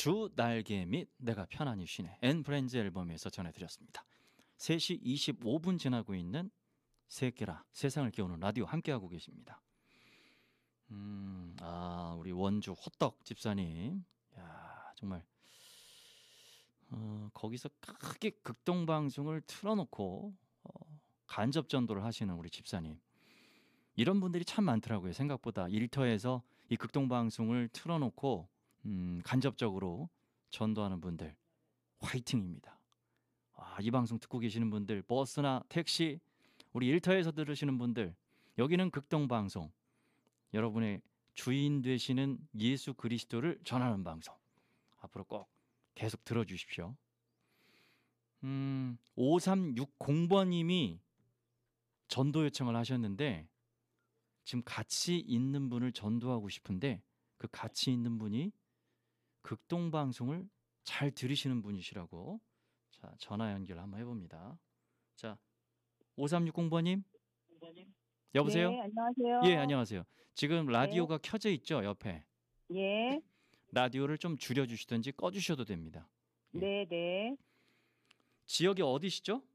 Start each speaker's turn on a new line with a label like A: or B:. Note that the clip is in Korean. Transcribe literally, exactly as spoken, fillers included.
A: 주 날개 및 내가 편안히 쉬네. 앤프렌즈 앨범에서 전해드렸습니다. 세 시 이십오 분 지나고 있는 세계라 세상을 깨우는 라디오 함께하고 계십니다. 음, 아, 우리 원주 호떡 집사님. 야, 정말 어, 거기서 크게 극동방송을 틀어놓고 어, 간접 전도를 하시는 우리 집사님. 이런 분들이 참 많더라고요. 생각보다 일터에서 이 극동방송을 틀어놓고 음, 간접적으로 전도하는 분들 화이팅입니다. 아, 이 방송 듣고 계시는 분들, 버스나 택시, 우리 일터에서 들으시는 분들, 여기는 극동방송, 여러분의 주인 되시는 예수 그리스도를 전하는 방송. 앞으로 꼭 계속 들어주십시오. 음, 오삼육공 번님이 전도 요청을 하셨는데 지금 같이 있는 분을 전도하고 싶은데 그 같이 있는 분이 극동방송을 잘 들으시는 분이시라고. 자, 전화 연결 한번 해봅니다. 자, 오삼육공 번님. 여보세요?
B: 네, 안녕하세요.
A: 예, 안녕하세요. 지금 라디오가 네. 켜져 있죠, 옆에.
B: 예.
A: 라디오를 좀 줄여주시든지 꺼주셔도 됩니다. 예.
B: 네, 네.
A: 지역이 어디시죠?